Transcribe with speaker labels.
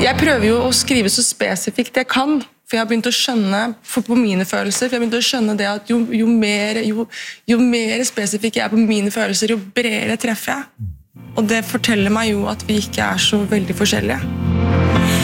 Speaker 1: Jeg prøver jo å skrive så spesifikt jeg kan, for jeg har begynt å skjønne, på mine følelser, for jeg har begynt å skjønne det at jo mer spesifikk jeg er på mine følelser, jo bredere treffer jeg. Og det forteller meg jo at vi ikke er så veldig forskjellige.